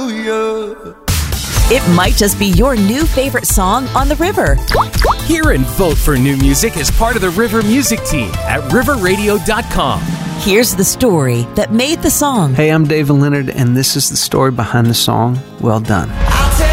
hallelujah. It might just be your new favorite song on the river. Hear and vote for new music as part of the River Music Team at riverradio.com. Here's the story that made the song. Hey, I'm David Leonard, and this is the story behind the song, Well Done.